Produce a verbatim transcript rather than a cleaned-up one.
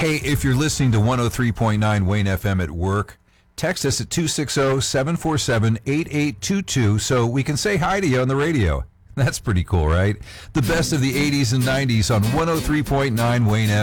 Hey, if you're listening to one oh three point nine Wayne F M at work, text us at two six zero, seven four seven, eight eight two two so we can say hi to you on the radio. That's pretty cool, right? The best of the eighties and nineties on one oh three point nine Wayne F M.